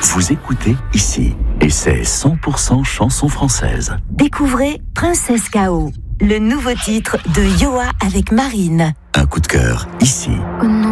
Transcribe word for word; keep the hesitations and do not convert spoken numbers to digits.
Vous écoutez ici, et c'est cent pour cent chanson française. Découvrez Princesse K O, le nouveau titre de Yoa avec Marine. Un coup de cœur, ici. Oh non.